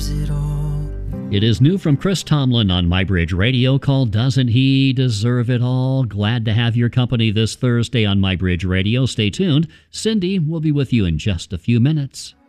deserves it all. It is new from Chris Tomlin on MyBridge Radio called Doesn't He Deserve It All? Glad to have your company this Thursday on MyBridge Radio. Stay tuned. Cindy will be with you in just a few minutes.